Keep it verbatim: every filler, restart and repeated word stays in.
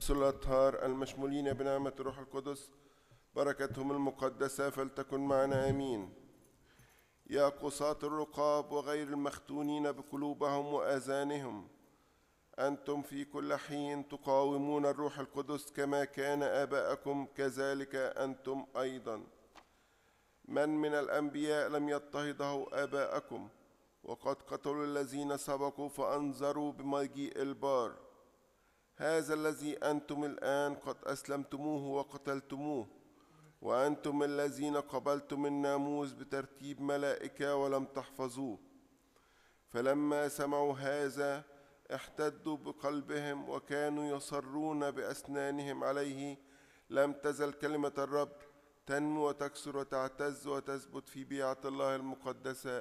الرسل الأطهار المشمولين بنعمة الروح القدس بركتهم المقدسة فلتكن معنا آمين. يا قصاة الرقاب وغير المختونين بقلوبهم وآذانهم، أنتم في كل حين تقاومون الروح القدس كما كان آباءكم كذلك أنتم أيضا. من من الأنبياء لم يضطهده آباءكم؟ وقد قتلوا الذين سبقوا فأنذروا بمجيء البار. هذا الذي أنتم الآن قد أسلمتموه وقتلتموه، وأنتم الذين قبلتم الناموس بترتيب ملائكة ولم تحفظوه. فلما سمعوا هذا احتدوا بقلبهم وكانوا يصرون بأسنانهم عليه. لم تزل كلمة الرب تنمو وتكثر وتعتز وتثبت في بيعة الله المقدسة